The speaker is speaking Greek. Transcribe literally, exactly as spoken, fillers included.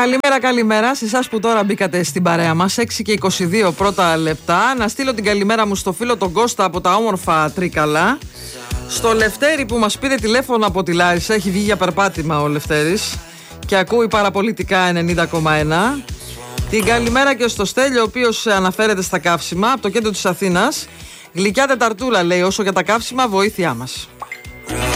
Καλημέρα, καλημέρα σε εσάς που τώρα μπήκατε στην παρέα μας. έξι και είκοσι δύο πρώτα λεπτά. Να στείλω την καλημέρα μου στο φίλο τον Κώστα από τα όμορφα Τρίκαλα. Στο Λευτέρη που μας πήρε τηλέφωνο από τη Λάρισα. Έχει βγει για περπάτημα ο Λευτέρης και ακούει παραπολιτικά ενενήντα κόμμα ένα. Την καλημέρα και στο Στέλιο, ο οποίος αναφέρεται στα καύσιμα από το κέντρο της Αθήνας. Γλυκιά τεταρτούλα λέει, όσο για τα καύσιμα βοήθειά μας.